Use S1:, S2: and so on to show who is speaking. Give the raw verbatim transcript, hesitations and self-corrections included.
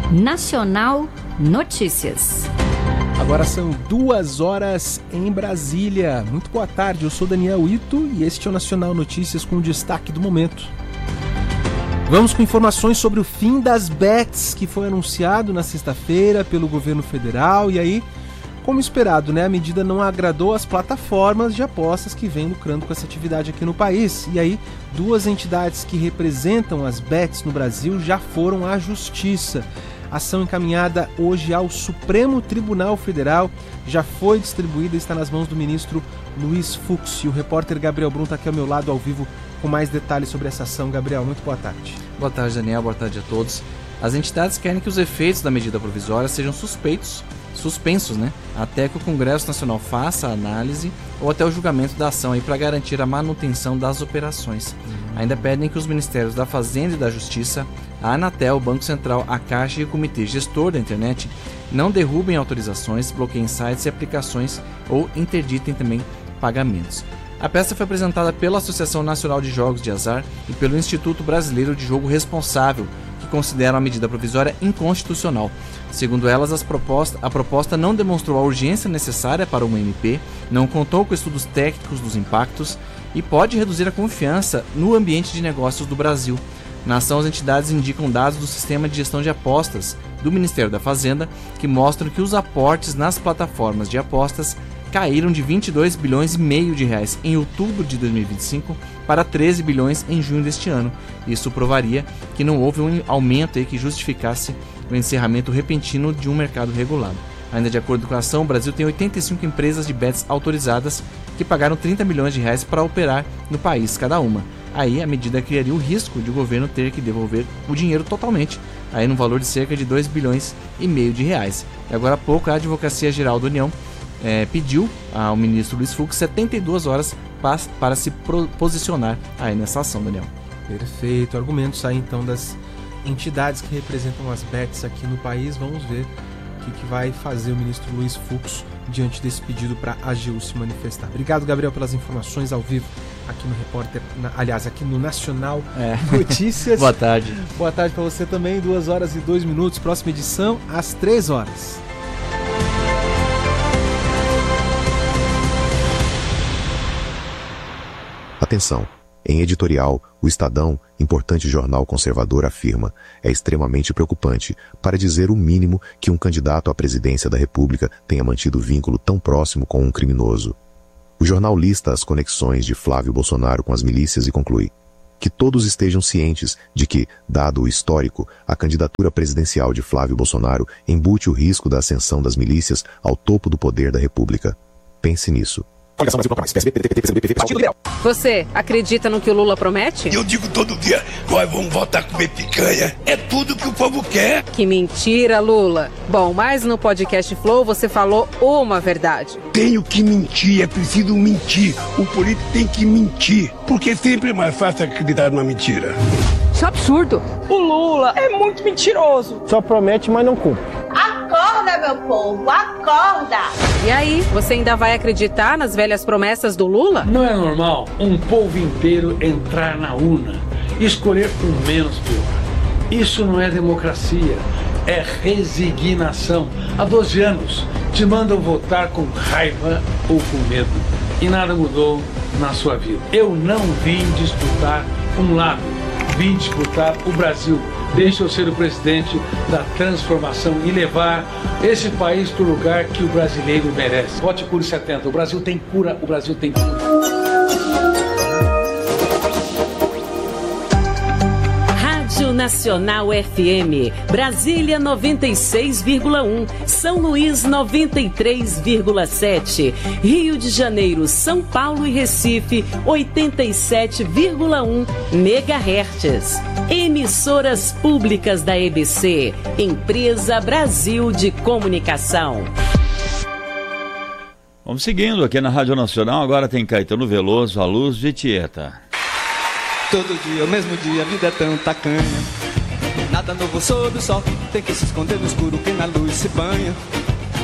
S1: Nacional Notícias.
S2: Agora são duas horas em Brasília. Muito boa tarde, eu sou Daniel Ito e este é o Nacional Notícias com o destaque do momento. Vamos com informações sobre o fim das bets, que foi anunciado na sexta-feira pelo governo federal. E aí, como esperado, né, a medida não agradou as plataformas de apostas que vêm lucrando com essa atividade aqui no país. E aí, duas entidades que representam as bets no Brasil já foram à justiça. Ação encaminhada hoje ao Supremo Tribunal Federal, já foi distribuída e está nas mãos do ministro Luiz Fux. E o repórter Gabriel Brum está aqui ao meu lado ao vivo com mais detalhes sobre essa ação. Gabriel, muito boa tarde.
S3: Boa tarde, Daniel. Boa tarde a todos. As entidades querem que os efeitos da medida provisória sejam suspeitos, suspensos, né? Até que o Congresso Nacional faça a análise ou até o julgamento da ação aí para garantir a manutenção das operações. Uhum. Ainda pedem que os Ministérios da Fazenda e da Justiça, a Anatel, o Banco Central, a Caixa e o Comitê Gestor da Internet não derrubem autorizações, bloqueiem sites e aplicações ou interditem também pagamentos. A peça foi apresentada pela Associação Nacional de Jogos de Azar e pelo Instituto Brasileiro de Jogo Responsável, que consideram a medida provisória inconstitucional. Segundo elas, as proposta, a proposta não demonstrou a urgência necessária para uma M P, não contou com estudos técnicos dos impactos e pode reduzir a confiança no ambiente de negócios do Brasil. Na ação, as entidades indicam dados do Sistema de Gestão de Apostas do Ministério da Fazenda, que mostram que os aportes nas plataformas de apostas caíram de vinte e dois bilhões e meio de reais em outubro de dois mil e vinte e cinco para treze bilhões em junho deste ano. Isso provaria que não houve um aumento aí que justificasse o encerramento repentino de um mercado regulado. Ainda de acordo com a ação, o Brasil tem oitenta e cinco empresas de bets autorizadas que pagaram trinta milhões de reais para operar no país cada uma. Aí a medida criaria o risco de o governo ter que devolver o dinheiro totalmente, aí no valor de cerca de dois bilhões e meio de reais. E agora há pouco a Advocacia Geral da União É, pediu ao ministro Luiz Fux setenta e duas horas para, para se pro, posicionar aí nessa ação, Daniel.
S2: Perfeito. Argumentos aí então das entidades que representam as bets aqui no país. Vamos ver o que, que vai fazer o ministro Luiz Fux diante desse pedido para a AGU se manifestar. Obrigado, Gabriel, pelas informações ao vivo aqui no Repórter, na, aliás, aqui no Nacional é. Notícias.
S3: Boa tarde.
S2: Boa tarde para você também. duas horas e dois minutos. Próxima edição às três horas.
S4: Atenção! Em editorial, o Estadão, importante jornal conservador, afirma: é extremamente preocupante, para dizer o mínimo, que um candidato à presidência da República tenha mantido vínculo tão próximo com um criminoso. O jornal lista as conexões de Flávio Bolsonaro com as milícias e conclui que todos estejam cientes de que, dado o histórico, a candidatura presidencial de Flávio Bolsonaro embute o risco da ascensão das milícias ao topo do poder da República. Pense nisso.
S5: Você acredita no que o Lula promete?
S6: Eu digo todo dia, nós vamos voltar a comer picanha. É tudo que o povo quer.
S5: Que mentira, Lula. Bom, mas no podcast Flow você falou uma verdade.
S6: Tenho que mentir, é preciso mentir. O político tem que mentir, porque sempre é mais fácil acreditar numa mentira.
S5: Isso é absurdo.
S7: O Lula é muito mentiroso.
S8: Só promete, mas não cumpre.
S9: Acorda, meu povo, acorda!
S5: E aí, você ainda vai acreditar nas velhas promessas do Lula?
S10: Não é normal um povo inteiro entrar na urna e escolher o menos pior. Isso não é democracia, é resignação. Há doze anos te mandam votar com raiva ou com medo e nada mudou na sua vida. Eu não vim disputar um lado, vim disputar o Brasil. Deixa eu ser o presidente da transformação e levar esse país para o lugar que o brasileiro merece. Vote Cure setenta. O Brasil tem cura, o Brasil tem cura.
S11: Rádio Nacional F M, Brasília noventa e seis vírgula um, São Luís noventa e três vírgula sete, Rio de Janeiro, São Paulo e Recife oitenta e sete vírgula um megahertz. Emissoras públicas da E B C, Empresa Brasil de Comunicação.
S12: Vamos seguindo aqui na Rádio Nacional, agora tem Caetano Veloso, A Luz de Tieta.
S13: Todo dia, o mesmo dia, a vida é tão tacanha. Nada novo sob o sol, tem que se esconder no escuro que na luz se banha.